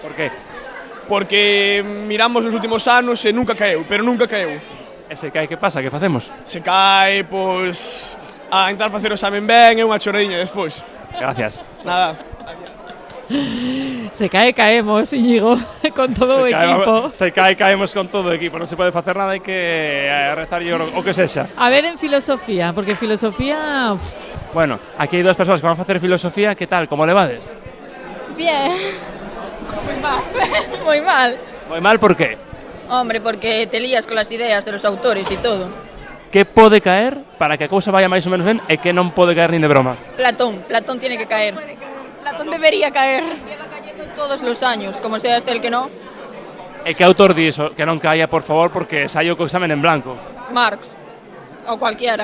Por qué? Porque miramos os últimos anos e nunca caeu, pero nunca caeu. E se cae, que pasa? Que facemos? Se cae, pois, a intentar facer o examen ben e unha choradiña despois. Gracias. Nada. Se cae, caemos, Íñigo, con todo o equipo. Se cae, caemos con todo o equipo. Non se pode facer nada, hai que rezar o que sexa. A ver en filosofía, porque filosofía... Bueno, aquí hai dúas persoas que van a facer filosofía. Que tal? Como levades? Bien. Muy mal. Muy mal. Moi mal, por qué? Hombre, porque te lías con las ideas de los autores y todo. Que pode caer para que a cousa vaya máis ou menos ben e que non pode caer nin de broma? Platón tiene que caer. Platón debería caer. Lleva cayendo todos los años, como sea este el que no. E que autor di iso? Que non caia, por favor, porque saio co examen en blanco. Marx. O cualquiera.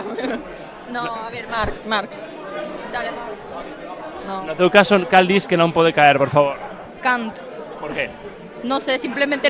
No, a ver, Marx. Sale Marx. No. No teu caso, cal dis que non pode caer, por favor? Kant. Por qué? No sé, simplemente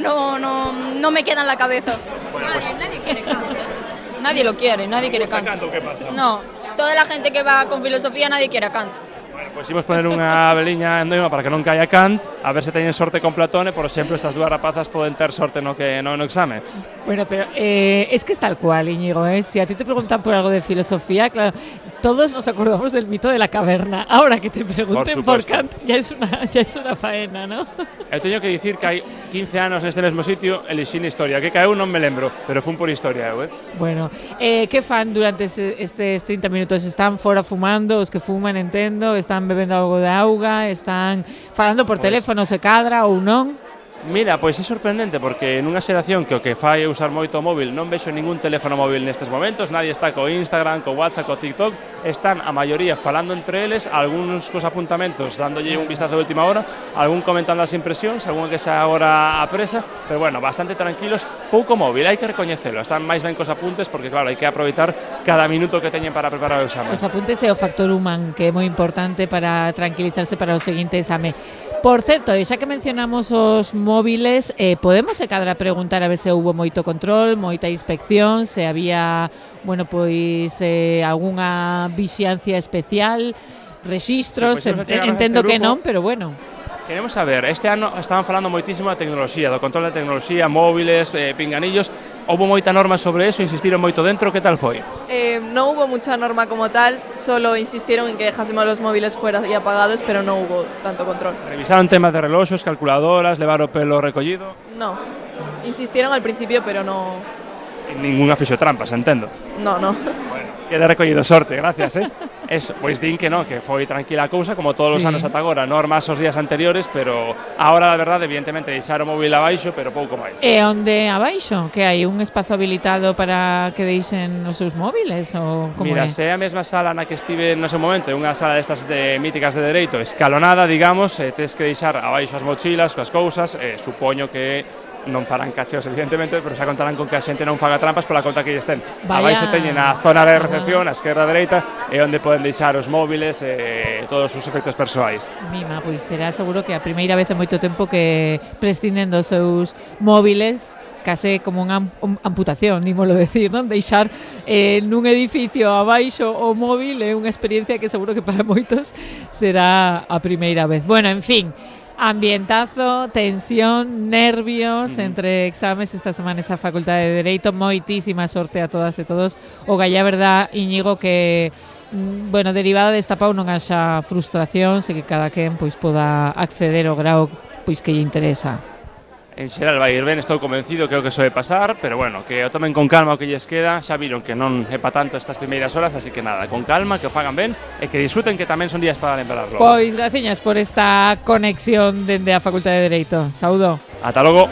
no me queda en la cabeza. Bueno, pues... Nadie quiere Kant. Nadie lo quiere, nadie quiere Kant. Kant, ¿qué pasa? No, toda la gente que va con filosofía nadie quiere a Kant. Bueno, pues imos poner unha veliña en doima para que non caia Kant, a ver se teñen sorte con Platón e, por exemplo, estas dúas rapazas poden ter sorte no exame. Bueno, pero es que es tal cual, Íñigo, ¿eh? Si a ti te preguntan por algo de filosofía, claro, todos nos acordamos del mito de la caverna. Ahora que te pregunten por Kant, ya es una faena, ¿no? Eu teño que dicir que hai 15 anos neste mesmo sitio elixín historia, que caeu non me lembro, pero fun por historia, Bueno, que fan durante estes 30 minutos? Están fora fumando, os que fuman, entendo, están bebendo algo de auga, están falando por teléfono, se cadra ou non? Mira, pois é sorprendente porque nunha xeración que o que fai é usar moito o móvil, non vexo ningún teléfono móvil nestes momentos, nadie está co Instagram, co WhatsApp, co TikTok, están a maioría falando entre eles, algúns cos apuntamentos dándolle un vistazo de última hora, algún comentando as impresións, algún que xa agora a presa, pero bueno, bastante tranquilos, pouco móvil, hai que recoñecelo, están máis ben cos apuntes porque claro, hai que aproveitar cada minuto que teñen para preparar o exame. Os apuntes é o factor humano que é moi importante para tranquilizarse para o seguinte exame. Por certo, xa que mencionamos os móviles, podemos se cadra preguntar a ver se houve moito control, moita inspección, se había, bueno, pois algunha vixiancia especial, rexistros, sí, pues entendo que non, pero bueno. Queremos saber, este ano estaban falando moitísimo da tecnoloxía, do control da tecnoloxía, móviles, pinganillos. Houve moita norma sobre eso, insistiron moito dentro, que tal foi? No hubo mucha norma como tal, solo insistieron en que dejásemos los móviles fuera y apagados, pero no hubo tanto control. Revisaron temas de reloxos, calculadoras, levar o pelo recollido? No, insistieron al principio, pero no... E ninguna fixo trampas, entendo. No. Bueno, queda recollido sorte, gracias, Eso, pois din que non, que foi tranquila a cousa, como todos os anos ata agora, normas os días anteriores, pero agora, a verdade, evidentemente, deixar o móvil abaixo, pero pouco máis. E onde abaixo? Que hai un espazo habilitado para que deixen os seus móviles? Ou como Mira, é? se é a mesma sala na que estive no seu momento, unha sala destas de míticas de dereito, escalonada, digamos, tes que deixar abaixo as mochilas, coas cousas, supoño que non farán cacheos, evidentemente, pero xa contarán con que a xente non faga trampas pola conta que estén. Abaixo teñen a zona de recepción, a esquerda, a dereita, e onde poden deixar os móviles e todos os efectos persoais. Mima, pois será seguro que a primeira vez en moito tempo que prescinden dos seus móviles, case como unha amputación, nímolo decir, non? Deixar nun edificio abaixo o móvil é unha experiencia que seguro que para moitos será a primeira vez. Bueno, en fin, ambientazo, tensión, nervios entre exames esta semana esa Facultade de Dereito. Moitísima sorte a todas e todos. O galla, verdad, Íñigo, que bueno, derivada desta pau non haxa frustracións e que cada quen pois poda acceder ao grau pois que lle interesa. En xeral vai ir ben, estou convencido que é o que soe pasar, pero bueno, que o tomen con calma o que lles queda, xa viron que non é pa tanto estas primeiras horas, así que nada, con calma, que o fagan ben e que disfruten, que tamén son días para lembrarlo. Pois graciñas por esta conexión dende a Facultade de Dereito. Saúdo. Ata logo.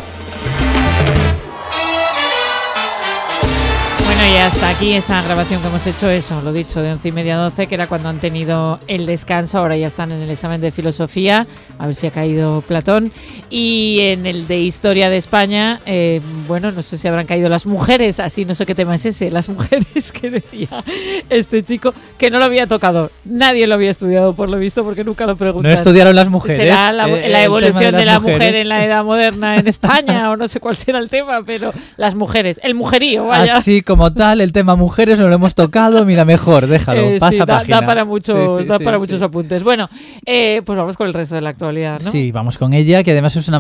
Bueno, y hasta aquí esa grabación que hemos hecho, eso, lo dicho, de 11:30 a 12, que era cuando han tenido el descanso. Ahora ya están en el examen de filosofía, a ver si ha caído Platón. Y en el de historia de España, bueno, no sé si habrán caído las mujeres, así no sé qué tema es ese, las mujeres que decía este chico, que no lo había tocado. Nadie lo había estudiado, por lo visto, porque nunca lo preguntan. No estudiaron las mujeres. Será la evolución de la mujer en la edad moderna en España, o no sé cuál será el tema, pero las mujeres, el mujerío, vaya. Así como tal, el tema mujeres no lo hemos tocado, mira, mejor, déjalo, pasa sí, página. Da para muchos, muchos apuntes. Bueno, pues vamos con el resto de la actualidad, ¿no? Sí, vamos con ella, que además es una